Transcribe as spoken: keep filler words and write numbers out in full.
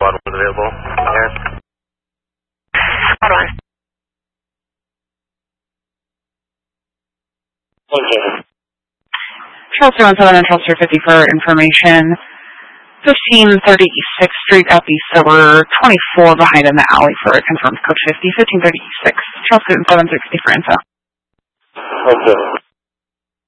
Squad one available. Yes. Squad one. Thank you. Charles two one seven and Charles two fifty for information. fifteen thirty East sixth Street at the Silver, twenty-four behind in the alley for a confirmed code fifty, fifteen thirty East sixth. Charles two seven sixty for info. Okay.